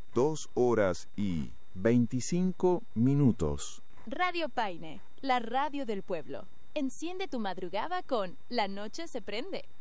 2:25. Radio Paine, la radio del pueblo. Enciende tu madrugada con La Noche se prende.